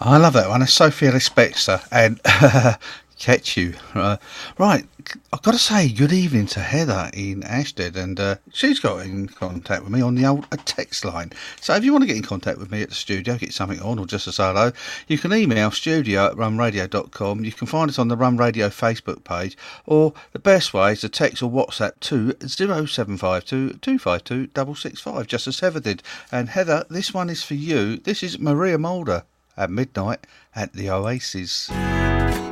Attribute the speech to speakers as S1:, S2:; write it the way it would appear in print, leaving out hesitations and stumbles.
S1: I love that one. It's Sophia Spector and Catch You. Right, I've got to say good evening to Heather in Ashton, and she's got in contact with me on the old text line. So if you want to get in contact with me at the studio, get something on, or just to say hello, you can email studio@rumradio.com. You can find us on the Rum Radio Facebook page, or the best way is to text or WhatsApp to 0752 252 665, just as Heather did. And Heather, this one is for you. This is Maria Mulder at midnight at the Oasis.